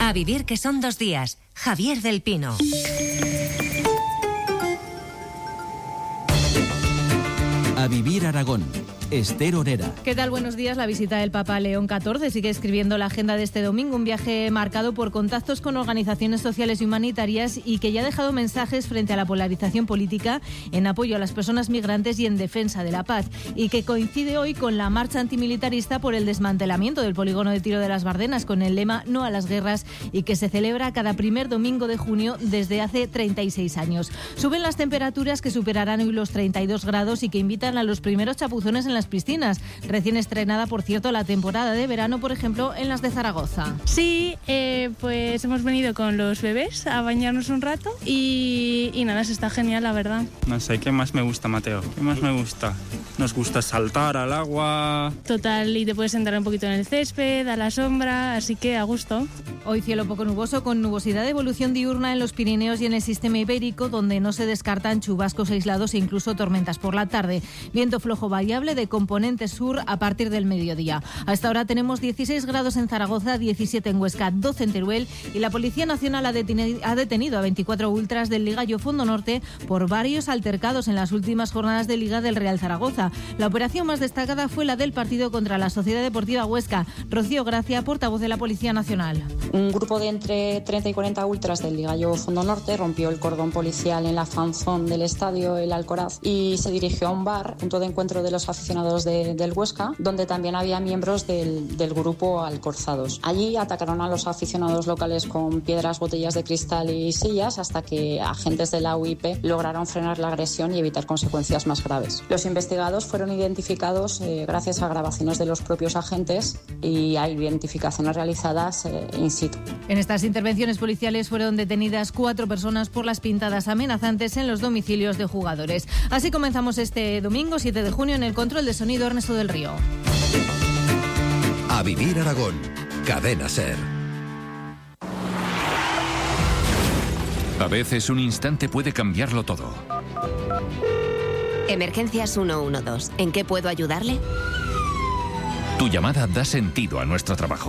A vivir que son 2 días. Javier del Pino. A vivir Aragón. Esther Orera. ¿Qué tal? Buenos días. La visita del Papa León XIV sigue escribiendo la agenda de este domingo, un viaje marcado por contactos con organizaciones sociales y humanitarias y que ya ha dejado mensajes frente a la polarización política en apoyo a las personas migrantes y en defensa de la paz, y que coincide hoy con la marcha antimilitarista por el desmantelamiento del polígono de tiro de las Bardenas con el lema No a las guerras, y que se celebra cada primer domingo de junio desde hace 36 años. Suben las temperaturas, que superarán hoy los 32 grados y que invitan a los primeros chapuzones en las piscinas. Recién estrenada, por cierto, la temporada de verano, por ejemplo, en las de Zaragoza. Sí, pues hemos venido con los bebés a bañarnos un rato y nada, se está genial, la verdad. No sé, ¿qué más me gusta, Mateo? ¿Qué más me gusta? Nos gusta saltar al agua. Total, y te puedes sentar un poquito en el césped, a la sombra, así que a gusto. Hoy cielo poco nuboso, con nubosidad de evolución diurna en los Pirineos y en el sistema ibérico, donde no se descartan chubascos aislados e incluso tormentas por la tarde. Viento flojo variable de componente sur a partir del mediodía. A esta hora tenemos 16 grados en Zaragoza, 17 en Huesca, 12 en Teruel, y la Policía Nacional ha detenido a 24 ultras del Ligallo Fondo Norte por varios altercados en las últimas jornadas de Liga del Real Zaragoza. La operación más destacada fue la del partido contra la Sociedad Deportiva Huesca. Rocío Gracia, portavoz de la Policía Nacional. Un grupo de entre 30 y 40 ultras del Ligallo Fondo Norte rompió el cordón policial en la fanzón del estadio El Alcoraz y se dirigió a un bar, punto de encuentro de los aficionados del Huesca, donde también había miembros del grupo Alcorzados. Allí atacaron a los aficionados locales con piedras, botellas de cristal y sillas, hasta que agentes de la UIP lograron frenar la agresión y evitar consecuencias más graves. Los investigados fueron identificados gracias a grabaciones de los propios agentes y a identificaciones realizadas in situ. En estas intervenciones policiales fueron detenidas 4 personas por las pintadas amenazantes en los domicilios de jugadores. Así comenzamos este domingo 7 de junio en el control de sonido Ernesto del Río. A vivir Aragón. Cadena SER. A veces un instante puede cambiarlo todo. Emergencias 112. ¿En qué puedo ayudarle? Tu llamada da sentido a nuestro trabajo.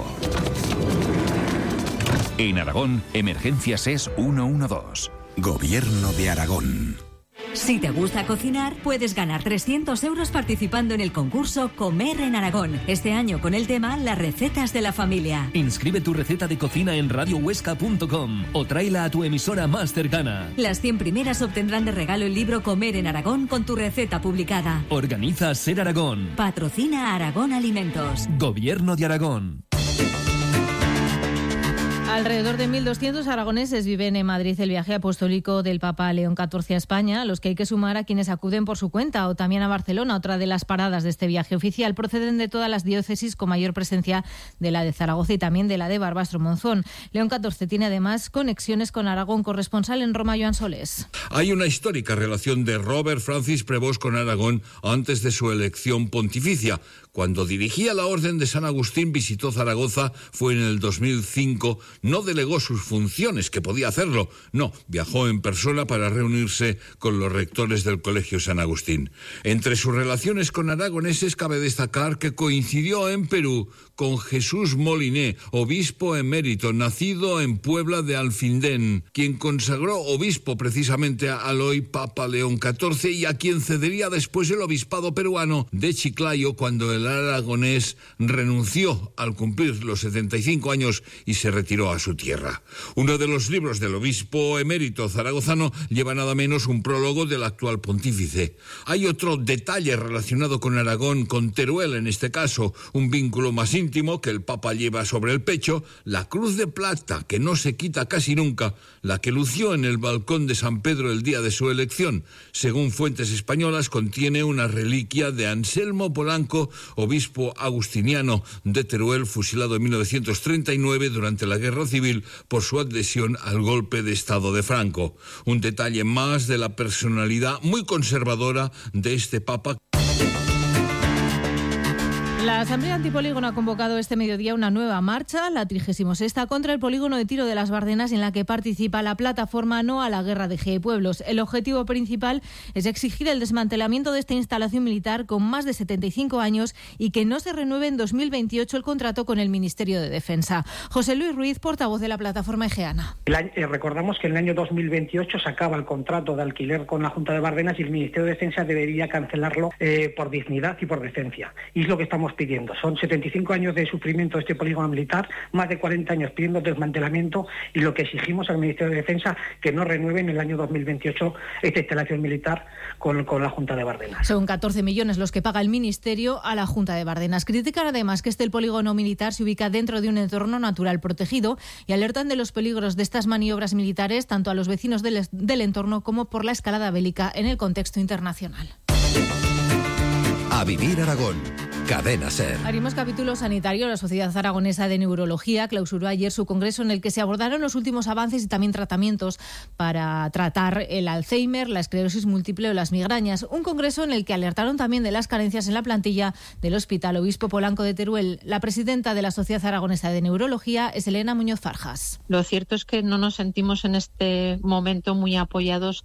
En Aragón, Emergencias es 112. Gobierno de Aragón. Si te gusta cocinar, puedes ganar 300 euros participando en el concurso Comer en Aragón. Este año con el tema Las recetas de la familia. Inscribe tu receta de cocina en radiohuesca.com o tráela a tu emisora más cercana. Las 100 primeras obtendrán de regalo el libro Comer en Aragón con tu receta publicada. Organiza SER Aragón. Patrocina Aragón Alimentos. Gobierno de Aragón. Alrededor de 1.200 aragoneses viven en Madrid el viaje apostólico del Papa León XIV a España, a los que hay que sumar a quienes acuden por su cuenta, o también a Barcelona, otra de las paradas de este viaje oficial. Proceden de todas las diócesis con mayor presencia, de la de Zaragoza y también de la de Barbastro-Monzón. León XIV tiene además conexiones con Aragón. Corresponsal en Roma, Joan Solés. Hay una histórica relación de Robert Francis Prevost con Aragón antes de su elección pontificia. Cuando dirigía la Orden de San Agustín, visitó Zaragoza, fue en el 2005, no delegó sus funciones, que podía hacerlo, no, viajó en persona para reunirse con los rectores del Colegio San Agustín. Entre sus relaciones con aragoneses cabe destacar que coincidió en Perú con Jesús Moliné, obispo emérito, nacido en Puebla de Alfindén, quien consagró obispo precisamente al hoy Papa León XIV y a quien cedería después el obispado peruano de Chiclayo cuando el aragonés renunció al cumplir los 75 años y se retiró a su tierra. Uno de los libros del obispo emérito zaragozano lleva nada menos un prólogo del actual pontífice. Hay otro detalle relacionado con Aragón, con Teruel en este caso, un vínculo más íntimo que el Papa lleva sobre el pecho, la cruz de plata que no se quita casi nunca, la que lució en el balcón de San Pedro el día de su elección. Según fuentes españolas, contiene una reliquia de Anselmo Polanco, obispo agustiniano de Teruel, fusilado en 1939 durante la Guerra Civil por su adhesión al golpe de Estado de Franco. Un detalle más de la personalidad muy conservadora de este Papa. Las Asamblea Antipolígono ha convocado este mediodía una nueva marcha, la 36ª, contra el polígono de tiro de las Bardenas, en la que participa la plataforma No a la Guerra de GePueblos. El objetivo principal es exigir el desmantelamiento de esta instalación militar con más de 75 años y que no se renueve en 2028 el contrato con el Ministerio de Defensa. José Luis Ruiz, portavoz de la plataforma egeana. Recordamos que en el año 2028 se acaba el contrato de alquiler con la Junta de Bardenas y el Ministerio de Defensa debería cancelarlo por dignidad y por decencia. Y es lo que estamos pidiendo. Son 75 años de sufrimiento de este polígono militar, más de 40 años pidiendo desmantelamiento, y lo que exigimos al Ministerio de Defensa que no renueve en el año 2028 esta instalación militar con la Junta de Bardenas. Son 14 millones los que paga el Ministerio a la Junta de Bardenas. Critican además que el polígono militar se ubica dentro de un entorno natural protegido y alertan de los peligros de estas maniobras militares tanto a los vecinos del entorno como por la escalada bélica en el contexto internacional. A Vivir Aragón. Cadena SER. Abrimos capítulo sanitario. La Sociedad Aragonesa de Neurología clausuró ayer su congreso en el que se abordaron los últimos avances y también tratamientos para tratar el Alzheimer, la esclerosis múltiple o las migrañas. Un congreso en el que alertaron también de las carencias en la plantilla del Hospital Obispo Polanco de Teruel. La presidenta de la Sociedad Aragonesa de Neurología es Elena Muñoz Farjas. Lo cierto es que no nos sentimos en este momento muy apoyados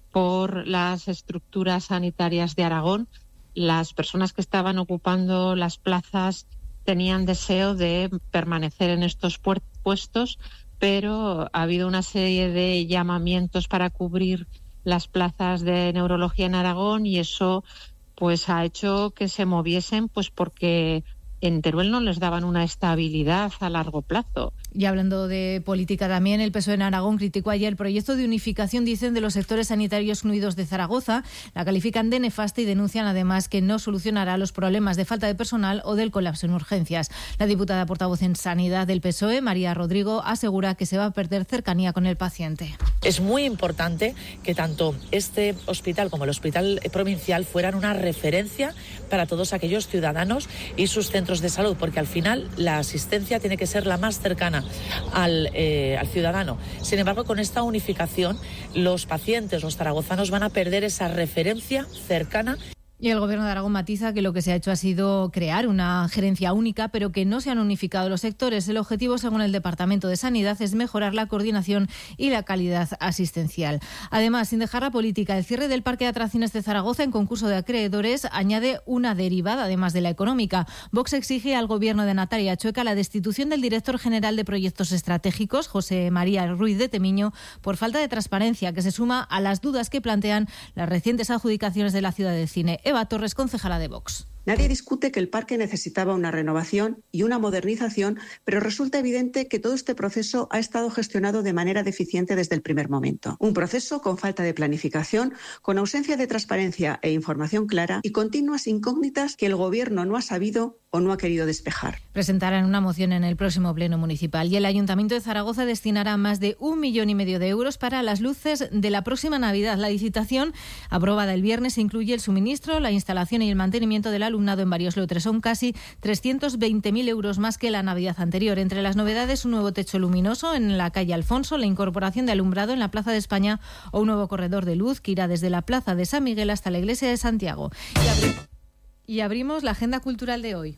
por las estructuras sanitarias de Aragón. Las personas que estaban ocupando las plazas tenían deseo de permanecer en estos puestos, pero ha habido una serie de llamamientos para cubrir las plazas de neurología en Aragón y eso pues ha hecho que se moviesen, pues porque en Teruel no les daban una estabilidad a largo plazo. Y hablando de política también, el PSOE en Aragón criticó ayer el proyecto de unificación, dicen, de los sectores sanitarios unidos de Zaragoza. La califican de nefasta y denuncian además que no solucionará los problemas de falta de personal o del colapso en urgencias. La diputada portavoz en Sanidad del PSOE, María Rodrigo, asegura que se va a perder cercanía con el paciente. Es muy importante que tanto este hospital como el hospital provincial fueran una referencia para todos aquellos ciudadanos y sus centros de salud, porque al final la asistencia tiene que ser la más cercana al ciudadano. Sin embargo, con esta unificación, los pacientes, los zaragozanos, van a perder esa referencia cercana. Y el Gobierno de Aragón matiza que lo que se ha hecho ha sido crear una gerencia única, pero que no se han unificado los sectores. El objetivo, según el Departamento de Sanidad, es mejorar la coordinación y la calidad asistencial. Además, sin dejar la política, el cierre del Parque de Atracciones de Zaragoza en concurso de acreedores añade una derivada, además de la económica. Vox exige al Gobierno de Natalia Chueca la destitución del director general de Proyectos Estratégicos, José María Ruiz de Temiño, por falta de transparencia, que se suma a las dudas que plantean las recientes adjudicaciones de la Ciudad del Cine. Eva Torres, concejala de Vox. Nadie discute que el parque necesitaba una renovación y una modernización, pero resulta evidente que todo este proceso ha estado gestionado de manera deficiente desde el primer momento. Un proceso con falta de planificación, con ausencia de transparencia e información clara y continuas incógnitas que el Gobierno no ha sabido o no ha querido despejar. Presentarán una moción en el próximo Pleno Municipal y el Ayuntamiento de Zaragoza destinará más de 1,5 millones de euros para las luces de la próxima Navidad. La licitación, aprobada el viernes, incluye el suministro, la instalación y el mantenimiento del alumnado en varios lotes. Son casi 320.000 euros más que la Navidad anterior. Entre las novedades, un nuevo techo luminoso en la calle Alfonso, la incorporación de alumbrado en la Plaza de España o un nuevo corredor de luz que irá desde la Plaza de San Miguel hasta la Iglesia de Santiago. Y abrimos la agenda cultural de hoy.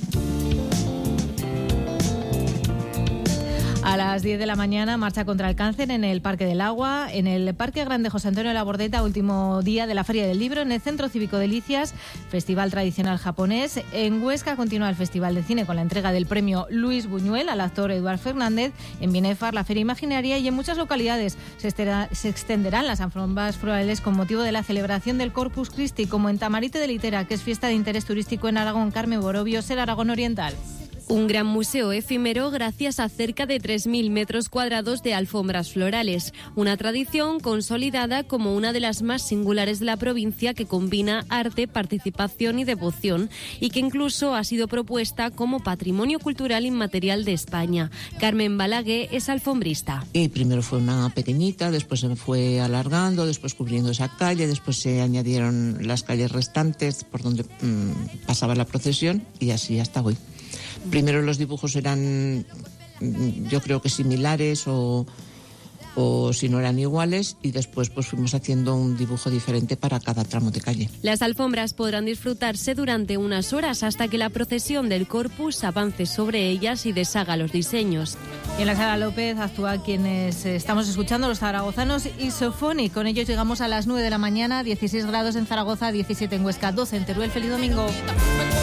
A las 10 de la mañana, marcha contra el cáncer en el Parque del Agua, en el Parque Grande José Antonio Labordeta, último día de la Feria del Libro, en el Centro Cívico Delicias, Festival Tradicional Japonés. En Huesca continúa el Festival de Cine con la entrega del premio Luis Buñuel al actor Eduard Fernández. En Binefar, la Feria Imaginaria, y en muchas localidades se extenderán las alfombras florales con motivo de la celebración del Corpus Christi, como en Tamarite de Litera, que es fiesta de interés turístico en Aragón. Carmen Borobio, SER Aragón Oriental. Un gran museo efímero gracias a cerca de 3.000 metros cuadrados de alfombras florales. Una tradición consolidada como una de las más singulares de la provincia, que combina arte, participación y devoción, y que incluso ha sido propuesta como Patrimonio Cultural Inmaterial de España. Carmen Balaguer es alfombrista. Y primero fue una pequeñita, después se fue alargando, después cubriendo esa calle, después se añadieron las calles restantes por donde pasaba la procesión y así hasta hoy. Primero los dibujos eran, yo creo que similares o o si no eran iguales, y después pues fuimos haciendo un dibujo diferente para cada tramo de calle. Las alfombras podrán disfrutarse durante unas horas hasta que la procesión del Corpus avance sobre ellas y deshaga los diseños. En la Sala López actúa quienes estamos escuchando, los zaragozanos Isofonic. Con ellos llegamos a las 9 de la mañana, 16 grados en Zaragoza, 17 en Huesca, 12 en Teruel. ¡Feliz domingo!